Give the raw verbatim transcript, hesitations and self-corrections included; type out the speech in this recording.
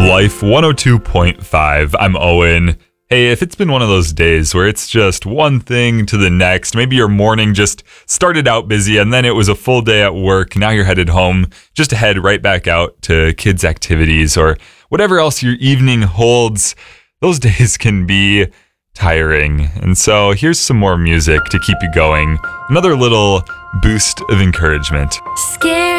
Life one oh two point five. I'm Owen. Hey, if it's been one of those days where it's just one thing to the next, maybe your morning just started out busy and then it was a full day at work, now you're headed home, just to head right back out to kids' activities or whatever else your evening holds, those days can be tiring. And so here's some more music to keep you going. Another little boost of encouragement. Scared.